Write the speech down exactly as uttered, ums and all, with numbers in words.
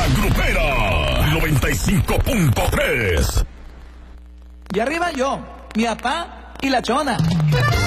Grupera noventa y cinco punto tres. Y arriba yo, mi papá y la chona.